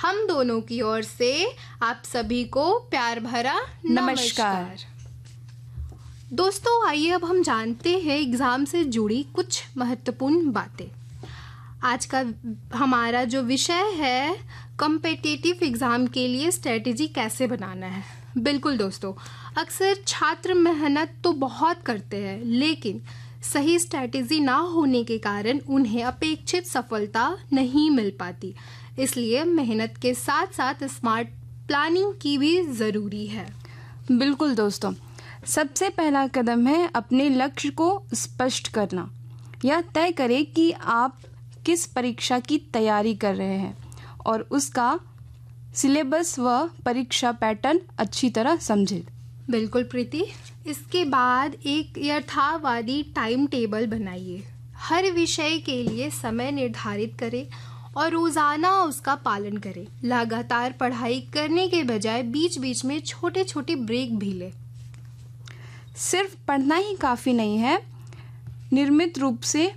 हम दोनों की ओर से आप सभी को प्यार भरा नमस्कार। दोस्तों, आइए अब हम जानते हैं एग्ज़ाम से जुड़ी कुछ महत्वपूर्ण बातें। आज का हमारा जो विषय है कॉम्पिटिटिव एग्ज़ाम के लिए स्ट्रेटेजी कैसे बनाना है। बिल्कुल दोस्तों, अक्सर छात्र मेहनत तो बहुत करते हैं, लेकिन सही स्ट्रेटेजी ना होने के कारण उन्हें अपेक्षित सफलता नहीं मिल पाती। इसलिए मेहनत के साथ साथ स्मार्ट प्लानिंग की भी ज़रूरी है। बिल्कुल दोस्तों, सबसे पहला कदम है अपने लक्ष्य को स्पष्ट करना। यह तय करें कि आप किस परीक्षा की तैयारी कर रहे हैं और उसका सिलेबस व परीक्षा पैटर्न अच्छी तरह समझें। बिल्कुल प्रीति, इसके बाद एक यथार्थवादी टाइम टेबल बनाइए। हर विषय के लिए समय निर्धारित करें और रोज़ाना उसका पालन करें। लगातार पढ़ाई करने के बजाय बीच बीच में छोटे छोटे ब्रेक भी लें। सिर्फ पढ़ना ही काफ़ी नहीं है, नियमित रूप से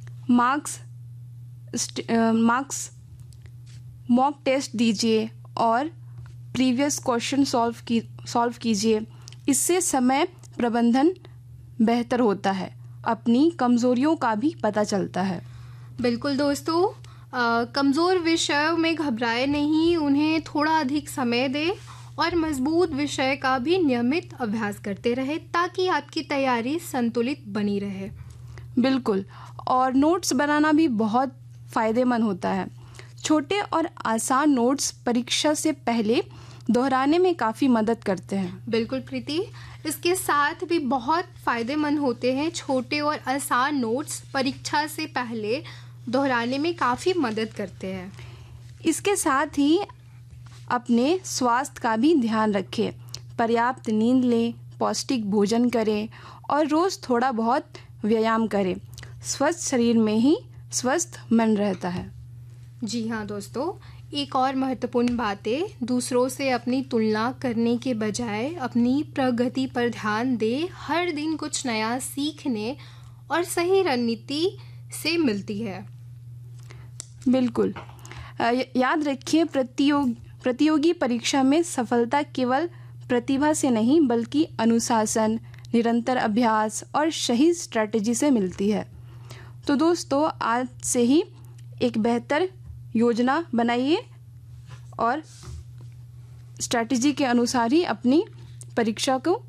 मॉक टेस्ट दीजिए और प्रीवियस क्वेश्चन सॉल्व कीजिए। इससे समय प्रबंधन बेहतर होता है, अपनी कमज़ोरियों का भी पता चलता है। बिल्कुल दोस्तों, कमज़ोर विषयों में घबराए नहीं, उन्हें थोड़ा अधिक समय दें और मजबूत विषय का भी नियमित अभ्यास करते रहे ताकि आपकी तैयारी संतुलित बनी रहे। बिल्कुल, और नोट्स बनाना भी बहुत फ़ायदेमंद होता है। छोटे और आसान नोट्स परीक्षा से पहले दोहराने में काफ़ी मदद करते हैं। बिल्कुल प्रीति, इसके साथ भी बहुत फ़ायदेमंद होते हैं। छोटे और आसान नोट्स परीक्षा से पहले दोहराने में काफ़ी मदद करते हैं। इसके साथ ही अपने स्वास्थ्य का भी ध्यान रखें। पर्याप्त नींद लें, पौष्टिक भोजन करें और रोज़ थोड़ा बहुत व्यायाम करें। स्वस्थ शरीर में ही स्वस्थ मन रहता है। जी हाँ दोस्तों, एक और महत्वपूर्ण बात है, दूसरों से अपनी तुलना करने के बजाय अपनी प्रगति पर ध्यान दें। हर दिन कुछ नया सीखने और सही रणनीति से मिलती है। बिल्कुल, याद रखिए प्रतियोगी परीक्षा में सफलता केवल प्रतिभा से नहीं बल्कि अनुशासन, निरंतर अभ्यास और सही स्ट्रैटेजी से मिलती है। तो दोस्तों, आज से ही एक बेहतर योजना बनाइए और स्ट्रैटेजी के अनुसार ही अपनी परीक्षा को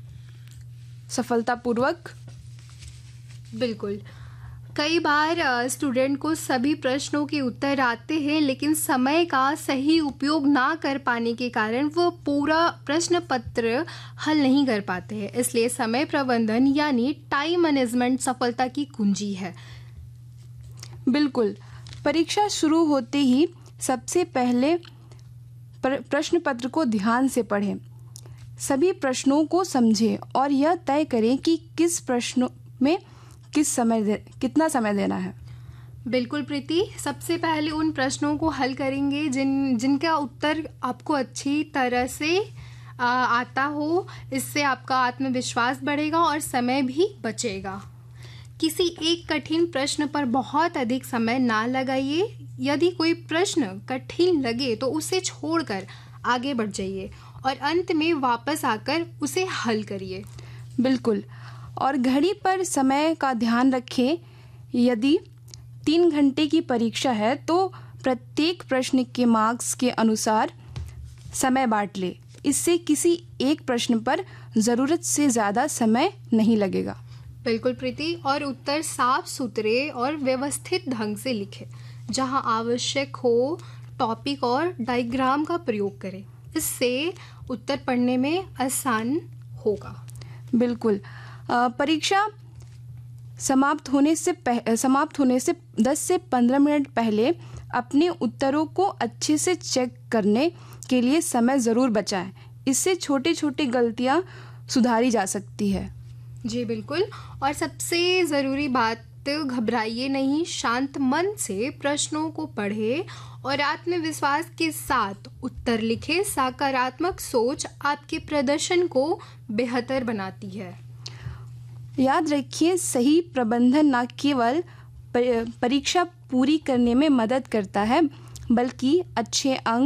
सफलतापूर्वक। बिल्कुल, कई बार स्टूडेंट को सभी प्रश्नों के उत्तर आते हैं, लेकिन समय का सही उपयोग ना कर पाने के कारण वो पूरा प्रश्न पत्र हल नहीं कर पाते हैं। इसलिए समय प्रबंधन यानी टाइम मैनेजमेंट सफलता की कुंजी है। बिल्कुल, परीक्षा शुरू होते ही सबसे पहले प्रश्न पत्र को ध्यान से पढ़ें। सभी प्रश्नों को समझें और यह तय करें कि किस प्रश्न में कितना समय देना है। बिल्कुल प्रीति, सबसे पहले उन प्रश्नों को हल करेंगे जिनका उत्तर आपको अच्छी तरह से आता हो। इससे आपका आत्मविश्वास बढ़ेगा और समय भी बचेगा। किसी एक कठिन प्रश्न पर बहुत अधिक समय ना लगाइए। यदि कोई प्रश्न कठिन लगे तो उसे छोड़कर आगे बढ़ जाइए और अंत में वापस आकर उसे हल करिए। बिल्कुल, और घड़ी पर समय का ध्यान रखें। यदि 3 घंटे की परीक्षा है तो प्रत्येक प्रश्न के मार्क्स के अनुसार समय बांट ले। इससे किसी एक प्रश्न पर ज़रूरत से ज़्यादा समय नहीं लगेगा। बिल्कुल प्रीति, और उत्तर साफ सुथरे और व्यवस्थित ढंग से लिखें। जहां आवश्यक हो टॉपिक और डायग्राम का प्रयोग करें। इससे उत्तर पढ़ने में आसान होगा। बिल्कुल, परीक्षा समाप्त होने से 10 से 15 मिनट पहले अपने उत्तरों को अच्छे से चेक करने के लिए समय ज़रूर बचाएं। इससे छोटी छोटी गलतियां सुधारी जा सकती है। जी बिल्कुल, और सबसे ज़रूरी बात, घबराइए नहीं, शांत मन से प्रश्नों को पढ़ें और आत्मविश्वास के साथ उत्तर लिखें। सकारात्मक सोच आपके प्रदर्शन को बेहतर बनाती है। याद रखिए, सही प्रबंधन न केवल परीक्षा पूरी करने में मदद करता है बल्कि अच्छे अंक